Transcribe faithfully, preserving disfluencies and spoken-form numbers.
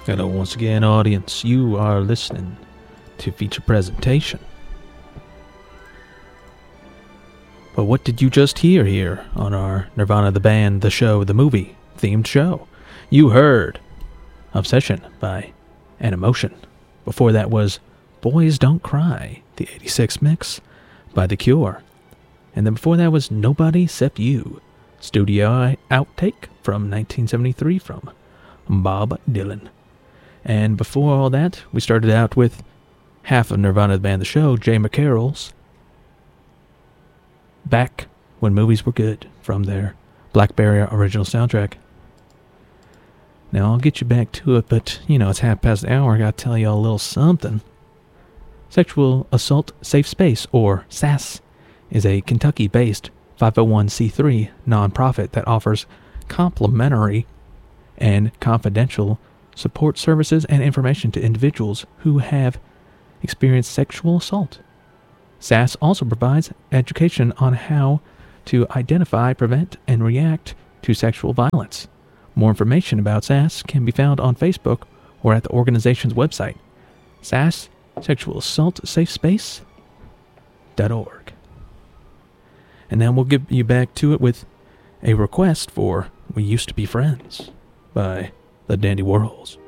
Hello, once again, audience. You are listening to feature presentation. But what did you just hear here on our Nirvana the Band, the show, the movie themed show? You heard Obsession by Animotion. Before that was Boys Don't Cry, the eighty-six mix by The Cure. And then before that was Nobody Except You, studio outtake from nineteen seventy-three from Bob Dylan. And before all that, we started out with half of Nirvana the Band, the show, Jay McCarroll's Back When Movies Were Good from their Blackberry original soundtrack. Now, I'll get you back to it, but, you know, it's half past the hour. I gotta tell you a little something. Sexual Assault Safe Space, or S A S, is a Kentucky-based five oh one c three nonprofit that offers complimentary and confidential support services and information to individuals who have experienced sexual assault. S A S also provides education on how to identify, prevent, and react to sexual violence. More information about S A S can be found on Facebook or at the organization's website, S A S Sexual Assault Safe Space dot org. And now we'll get you back to it with a request for We Used to Be Friends by the Dandy Warhols.